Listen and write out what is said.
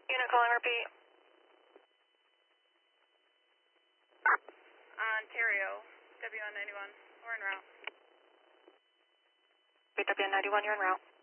Unit calling repeat. Ontario, WN91, we're en route. WN91, you're en route.